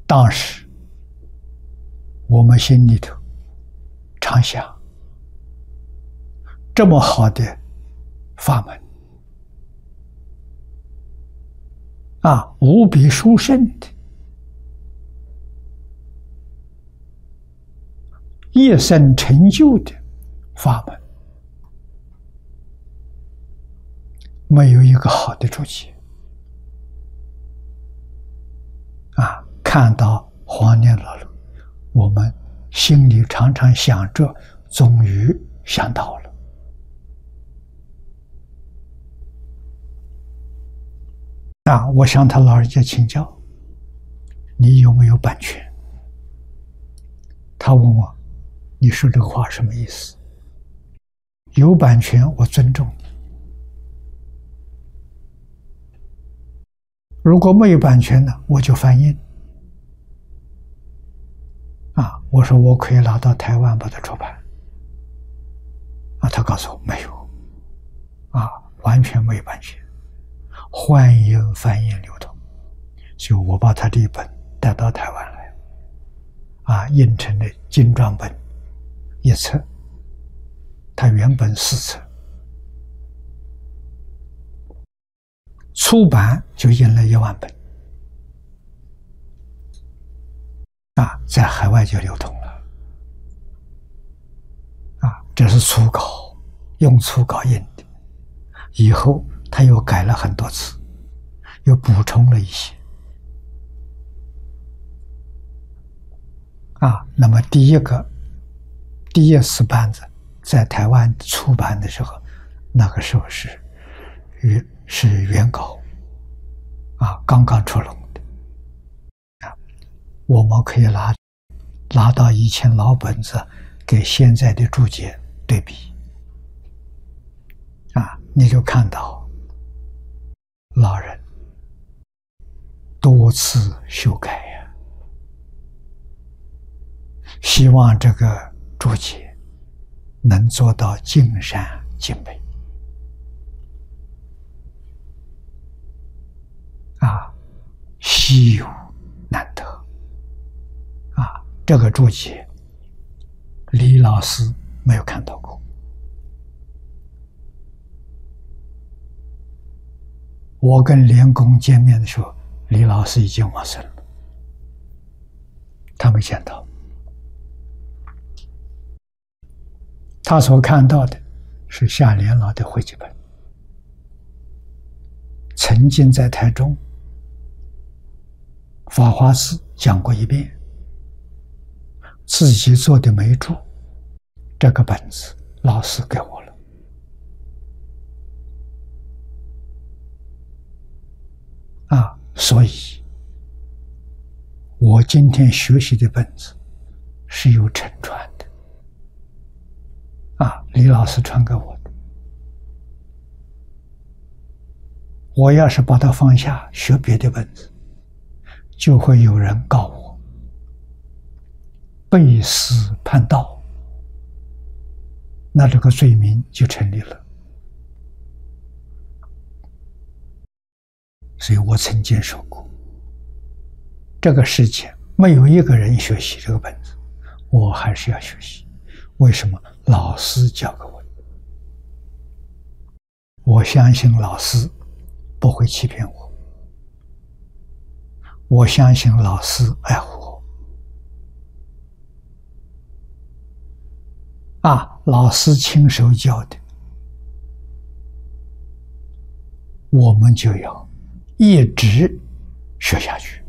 当时我们心里头常想，这么好的法门无比殊胜的，一生成就的法门，没有一个好的注解看到黄念老了，我们心里常常想着，终于想到了我向他老人家请教，你有没有版权？他问我，你说这个话什么意思？有版权我尊重你，如果没有版权呢，我就翻印我说我可以拿到台湾把它出版他告诉我没有完全没有版权，欢迎翻印流通，所以我把他这一本带到台湾来印成了精装本一册，它原本4册，出版就印了1万本在海外就流通了这是初稿，用初稿印的，以后他又改了很多次，又补充了一些那么第一次版子在台湾出版的时候，那个时候是原稿刚刚出笼的我们可以拿到以前老本子给现在的注解对比你就看到老人多次修改希望这个注解能做到尽善尽美稀有难得这个注解李老师没有看到过，我跟莲公见面的时候，李老师已经往生了，他没见到，他所看到的是夏莲老的汇集本，曾经在台中法华寺讲过一遍，自己做的没注，这个本子老师给我了所以我今天学习的本子是有承传的李老师传给我的，我要是把它放下学别的本子，就会有人告我背私叛道，那这个罪名就成立了。所以我曾经说过，这个世界没有一个人学习这个本子，我还是要学习。为什么？老师教给我的，我相信老师不会欺骗我，我相信老师爱护我老师亲手教的，我们就要一直学下去